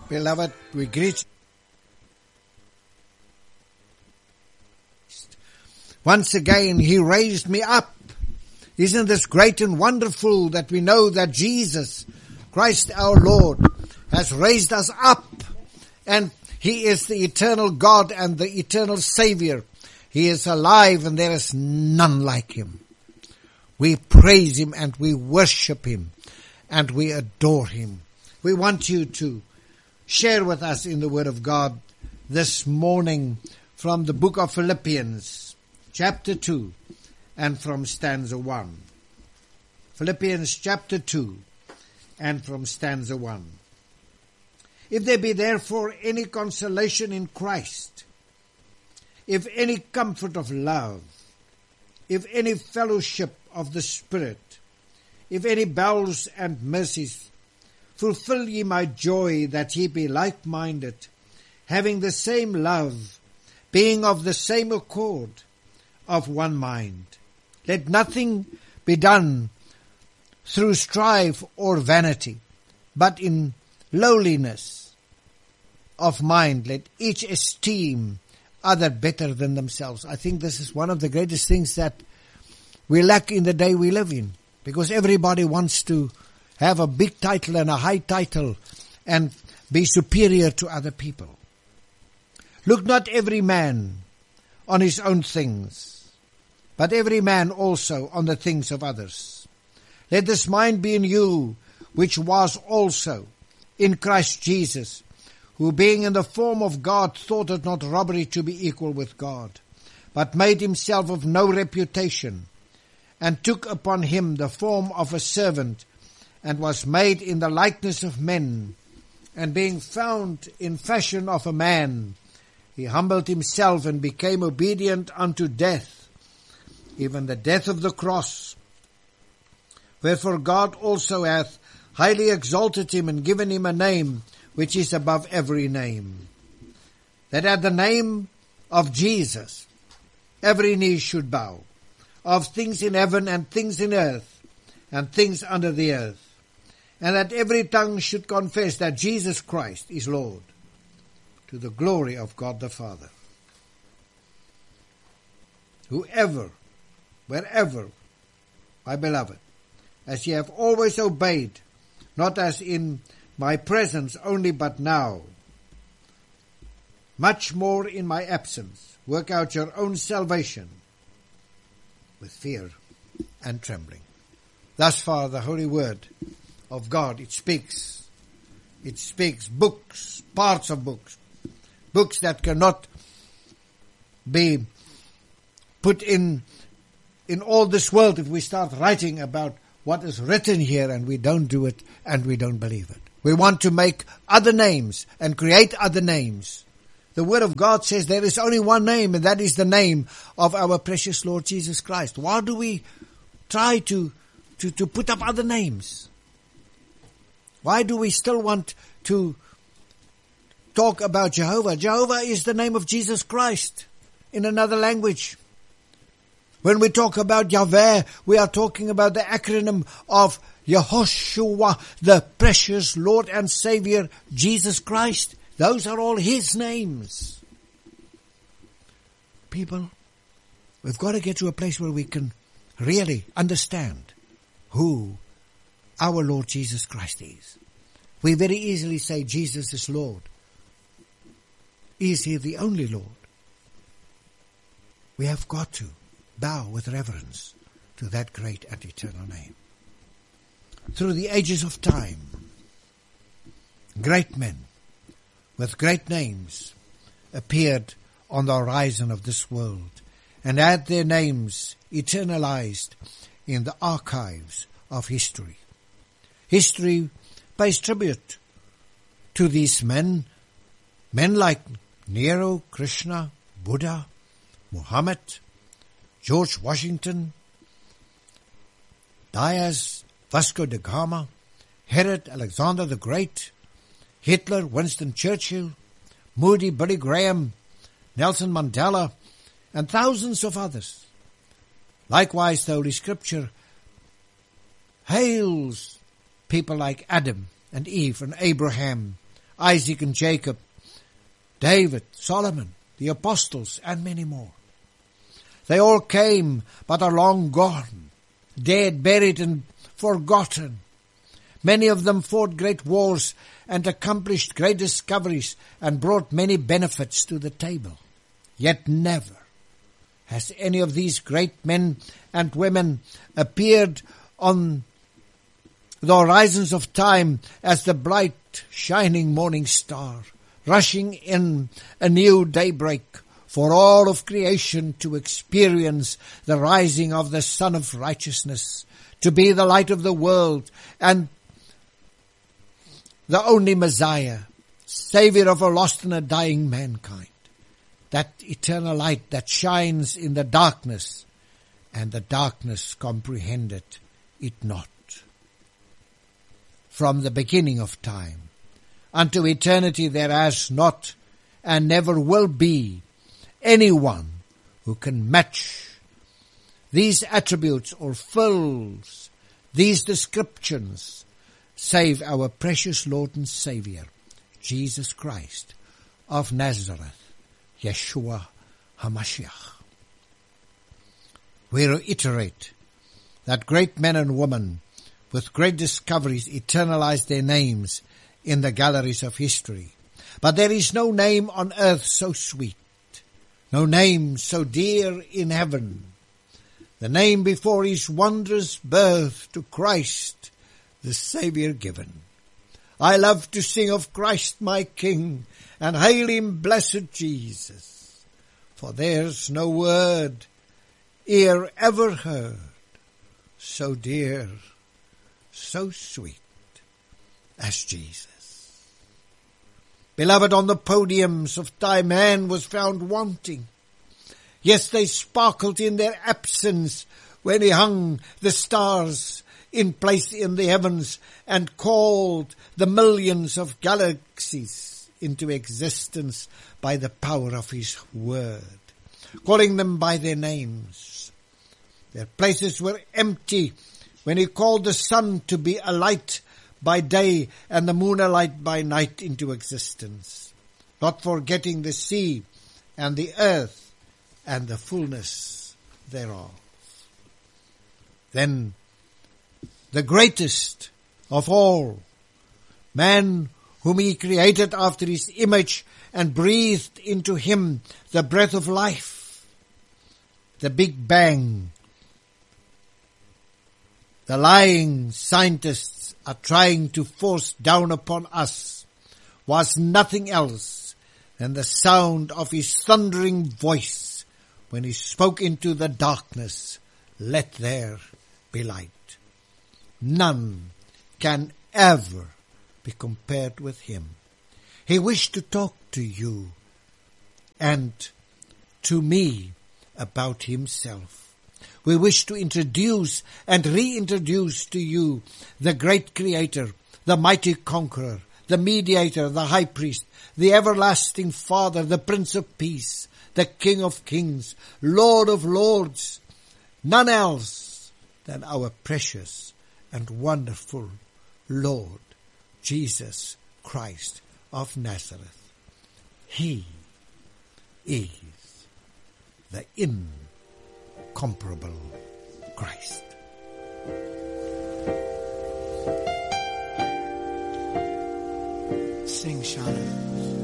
Beloved, we greet you. Once again, He raised me up. Isn't this great and wonderful that we know that Jesus Christ our Lord has raised us up, and He is the eternal God and the eternal Savior. He is alive and there is none like Him. We praise Him and we worship Him and we adore Him. We want you to share with us in the Word of God this morning from the book of Philippians, chapter 2, and from stanza 1. Philippians chapter 2, and from stanza 1. If there be therefore any consolation in Christ, if any comfort of love, if any fellowship of the Spirit, if any bowels and mercies, fulfill ye my joy, that ye be like-minded, having the same love, being of the same accord, of one mind. Let nothing be done through strife or vanity, but in lowliness of mind let each esteem other better than themselves. I think this is one of the greatest things that we lack in the day we live in, because everybody wants to have a big title and a high title and be superior to other people. Look not every man on his own things, but every man also on the things of others. Let this mind be in you, which was also in Christ Jesus, who being in the form of God thought it not robbery to be equal with God, but made himself of no reputation, and took upon him the form of a servant, and was made in the likeness of men. And being found in fashion of a man, he humbled himself and became obedient unto death, even the death of the cross. Wherefore God also hath highly exalted him and given him a name which is above every name, that at the name of Jesus every knee should bow, of things in heaven and things in earth and things under the earth, and that every tongue should confess that Jesus Christ is Lord, to the glory of God the Father. Whoever, wherever, my beloved, as ye have always obeyed, not as in my presence only, but now, much more in my absence, work out your own salvation with fear and trembling. Thus far the holy word of God, it speaks books, parts of books that cannot be put in all this world if we start writing about what is written here and we don't do it and we don't believe it. We want to make other names and create other names. The Word of God says there is only one name, and that is the name of our precious Lord Jesus Christ. Why do we try to put up other names? Why do we still want to talk about Jehovah? Jehovah is the name of Jesus Christ in another language. When we talk about Yahweh, we are talking about the acronym of Yehoshua, the precious Lord and Savior, Jesus Christ. Those are all His names. People, we've got to get to a place where we can really understand who our Lord Jesus Christ is. We very easily say Jesus is Lord. Is He the only Lord? We have got to bow with reverence to that great and eternal name. Through the ages of time, great men with great names appeared on the horizon of this world and had their names eternalized in the archives of history. History pays tribute to these men like Nero, Krishna, Buddha, Muhammad, George Washington, Diaz, Vasco da Gama, Herod, Alexander the Great, Hitler, Winston Churchill, Moody, Billy Graham, Nelson Mandela, and thousands of others. Likewise, the Holy Scripture hails people like Adam and Eve and Abraham, Isaac and Jacob, David, Solomon, the apostles, and many more. They all came but are long gone, dead, buried, and forgotten. Many of them fought great wars and accomplished great discoveries and brought many benefits to the table. Yet never has any of these great men and women appeared on the horizons of time as the bright, shining morning star, rushing in a new daybreak for all of creation to experience the rising of the Son of Righteousness, to be the light of the world and the only Messiah, Savior of a lost and a dying mankind. That eternal light that shines in the darkness, and the darkness comprehended it not. From the beginning of time unto eternity there has not and never will be anyone who can match these attributes or fills these descriptions save our precious Lord and Savior, Jesus Christ of Nazareth, Yeshua HaMashiach. We reiterate that great men and women with great discoveries eternalized their names in the galleries of history. But there is no name on earth so sweet, no name so dear in heaven, the name before his wondrous birth to Christ, the Savior given. I love to sing of Christ my King, and hail him, blessed Jesus. For there's no word ear ever heard so dear, so sweet as Jesus. Beloved, on the podiums of time man was found wanting. Yes, they sparkled in their absence when he hung the stars in place in the heavens and called the millions of galaxies into existence by the power of his word, calling them by their names. Their places were empty when he called the sun to be a light by day and the moon a light by night into existence, not forgetting the sea and the earth and the fullness thereof. Then the greatest of all, man whom he created after his image and breathed into him the breath of life, the Big Bang. The lying scientists are trying to force down upon us was nothing else than the sound of his thundering voice when he spoke into the darkness, "Let there be light." None can ever be compared with him. He wished to talk to you and to me about himself. We wish to introduce and reintroduce to you the great Creator, the mighty Conqueror, the Mediator, the High Priest, the Everlasting Father, the Prince of Peace, the King of Kings, Lord of Lords, none else than our precious and wonderful Lord, Jesus Christ of Nazareth. He is the incomparable Christ. Sing, Shana.